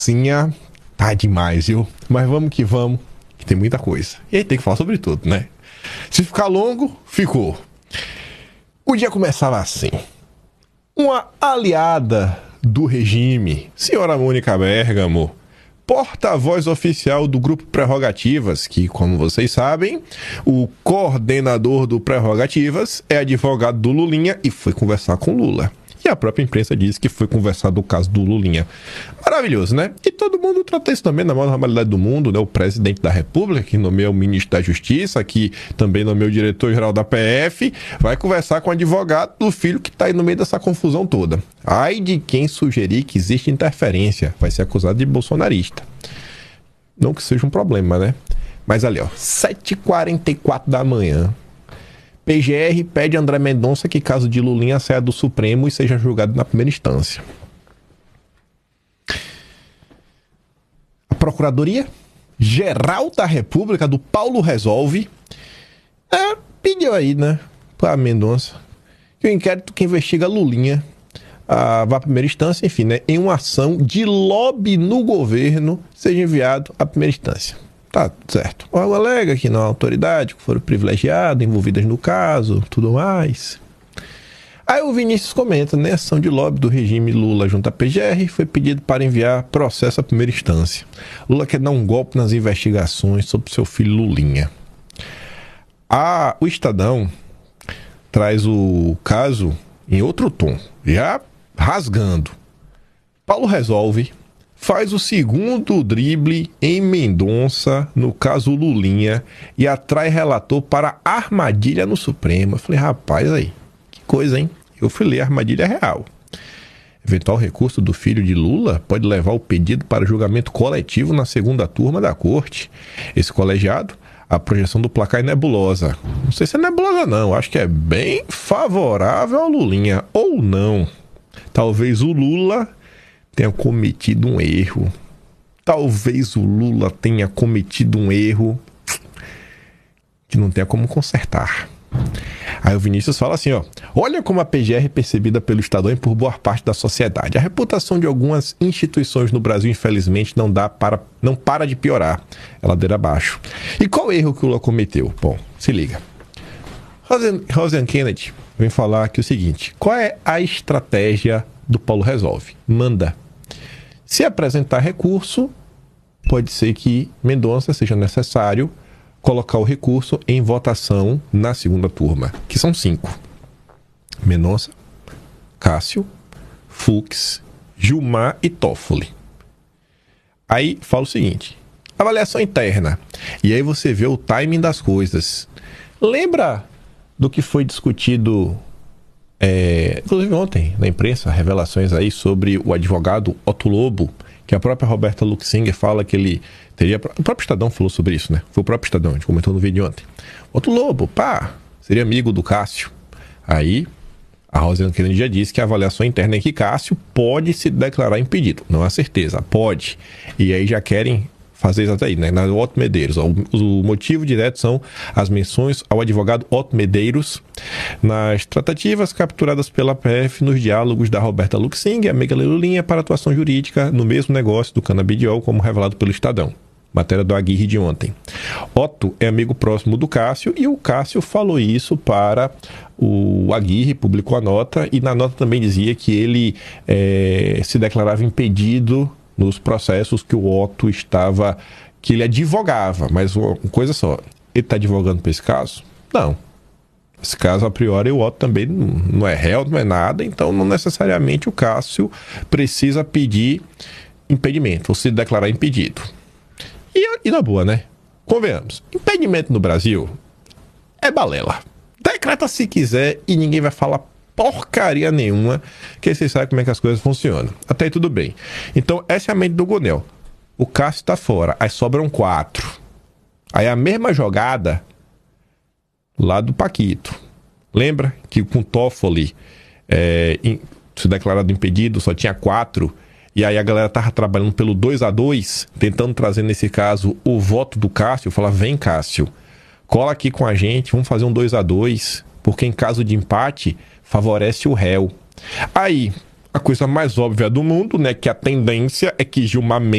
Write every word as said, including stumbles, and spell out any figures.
Sim, tá demais, viu? Mas vamos que vamos, que tem muita coisa. E aí tem que falar sobre tudo, né? Se ficar longo, ficou. O dia começava assim. Uma aliada do regime, senhora Mônica Bergamo, porta-voz oficial do Grupo Prerrogativas, que, como vocês sabem, o coordenador do Prerrogativas é advogado do Lulinha e foi conversar com Lula. E a própria imprensa disse que foi conversar do caso do Lulinha. Maravilhoso, né? E todo mundo trata isso também na maior normalidade do mundo, né? O presidente da República, que nomeia o ministro da Justiça, que também nomeia o diretor-geral da P F, vai conversar com o advogado do filho que está aí no meio dessa confusão toda. Ai de quem sugerir que existe interferência, vai ser acusado de bolsonarista. Não que seja um problema, né? Mas ali, ó, sete e quarenta e quatro da manhã... P G R pede a André Mendonça que caso de Lulinha saia do Supremo e seja julgado na primeira instância. A Procuradoria Geral da República do Paulo Resolve é, pediu aí, né, para Mendonça que o inquérito que investiga Lulinha ah, vá à primeira instância, enfim, né, em uma ação de lobby no governo seja enviado à primeira instância. Tá certo. O órgão alega que não há autoridade, que foram privilegiadas, envolvidas no caso, tudo mais. Aí o Vinícius comenta, né? Ação de lobby do regime Lula junto à P G R foi pedido para enviar processo à primeira instância. Lula quer dar um golpe nas investigações sobre seu filho Lulinha. Ah, o Estadão traz o caso em outro tom, já rasgando. Paulo Resolve faz o segundo drible em Mendonça, no caso Lulinha, e atrai relator para armadilha no Supremo. Eu falei, rapaz, aí, que coisa, hein? Eu fui ler a armadilha real. Eventual recurso do filho de Lula pode levar o pedido para julgamento coletivo na segunda turma da corte. Esse colegiado, a projeção do placar é nebulosa. Não sei se é nebulosa não, acho que é bem favorável ao Lulinha, ou não. Talvez o Lula tenha cometido um erro. Talvez o Lula tenha cometido um erro que não tenha como consertar. Aí o Vinícius fala assim, ó. Olha como a P G R é percebida pelo Estadão e por boa parte da sociedade. A reputação de algumas instituições no Brasil, infelizmente, não dá para, não para de piorar. É ladeira abaixo. E qual o erro que o Lula cometeu? Bom, se liga. Roseanne Kennedy vem falar aqui o seguinte. Qual é a estratégia do Paulo Resolve? Manda. Se apresentar recurso, pode ser que Mendonça seja necessário colocar o recurso em votação na segunda turma, que são cinco. Mendonça, Cássio, Fux, Gilmar e Toffoli. Aí fala o seguinte, avaliação interna. E aí você vê o timing das coisas. Lembra do que foi discutido... É, inclusive ontem, na imprensa, revelações aí sobre o advogado Otto Lobo, que a própria Roberta Luxinger fala que ele teria... O próprio Estadão falou sobre isso, né? Foi o próprio Estadão, a gente comentou no vídeo ontem. Otto Lobo, pá, seria amigo do Cássio. Aí, a Roseanne Kennedy já disse que a avaliação interna é que Cássio pode se declarar impedido. Não há certeza, pode. E aí já querem... fazer isso até aí, né? Na Otto Medeiros. O, o motivo direto são as menções ao advogado Otto Medeiros nas tratativas capturadas pela P F nos diálogos da Roberta Luxinger, amiga Lulinha, para atuação jurídica no mesmo negócio do canabidiol, como revelado pelo Estadão. Matéria do Aguirre de ontem. Otto é amigo próximo do Cássio e o Cássio falou isso para o Aguirre, publicou a nota e na nota também dizia que ele é, se declarava impedido nos processos que o Otto estava, que ele advogava, mas uma coisa só, ele está advogando para esse caso? Não. Esse caso, a priori, o Otto também não é réu, não é nada, então não necessariamente o Cássio precisa pedir impedimento, ou se declarar impedido. E, e na boa, né? Convenhamos, impedimento no Brasil é balela. Decreta se quiser e ninguém vai falar porcaria nenhuma, que vocês sabem como é que as coisas funcionam. Até aí tudo bem. Então, essa é a mente do Gonel. O Cássio tá fora, aí sobram quatro. Aí a mesma jogada lá do Paquito. Lembra que com Toffoli é, in, se declarado impedido, só tinha quatro, e aí a galera tava trabalhando pelo dois a dois, tentando trazer nesse caso o voto do Cássio. Falar, vem Cássio, cola aqui com a gente, vamos fazer um dois a dois, porque em caso de empate favorece o réu. Aí a coisa mais óbvia do mundo, né? Que a tendência é que Gilmar Mendes